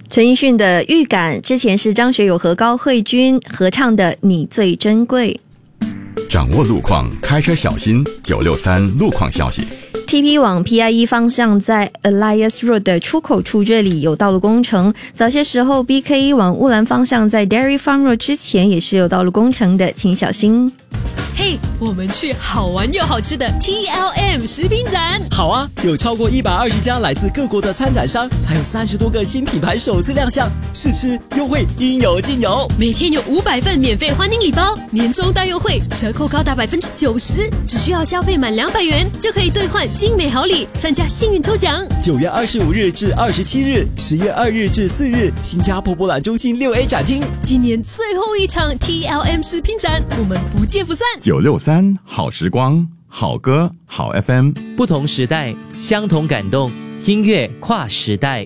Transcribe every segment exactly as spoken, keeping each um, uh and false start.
陈奕迅的预感，之前是张学友和高慧君合唱的《你最珍贵》。 掌握路况，开车小心。九六三路况消息。 T P 往 P I E 方向在 Elias Road 的出口处这里有道路工程，早些时候 B K 往乌兰方向在 Dairy Farm Road 之前也是有道路工程的，请小心。 嘿、hey, 我们去好玩又好吃的 T L M 食品展。 好啊，有超过一百二十家来自各国的参展商，还有三十多个新品牌首次亮相，试吃优惠应有尽有。 每天有五百份免费欢迎礼包，年终大优惠，折扣高达百分之九十，只需要消费满两百元就可以兑换精美好礼，参加幸运抽奖。 九月二十五日至二十七日，十月二日至四日，新加坡博览中心六 A 展厅。 今年最后一场 T L M 食品展，我们不见不散。 九六三好时光，好歌好 F M， 不同时代，相同感动，音乐跨时代。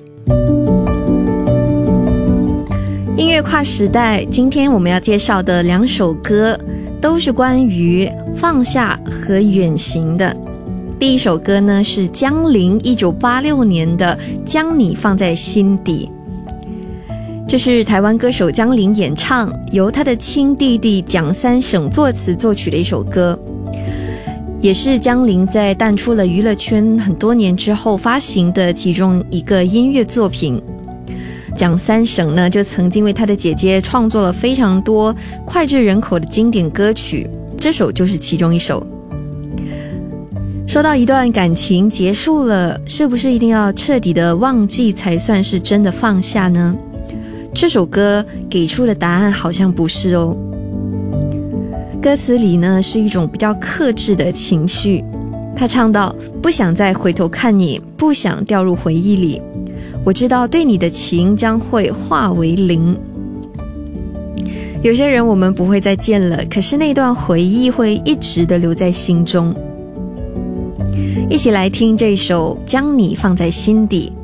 音乐跨时代，今天我们要介绍的两首歌都是关于放下和远行的。第一首歌呢是江铃一九八六年的《将你放在心底》，这是台湾歌手江铃演唱，由他的亲弟弟蒋三省作词作曲的一首歌，也是江铃在淡出了娱乐圈很多年之后发行的其中一个音乐作品。蒋三省呢就曾经为他的姐姐创作了非常多脍炙人口的经典歌曲，这首就是其中一首。说到一段感情结束了，是不是一定要彻底的忘记才算是真的放下呢？这首歌给出的答案好像不是哦。歌词里呢是一种比较克制的情绪，他唱到不想再回头看你，不想掉入回忆里，我知道对你的情将会化为零。有些人我们不会再见了，可是那段回忆会一直的留在心中。一起来听这首《将你放在心底》。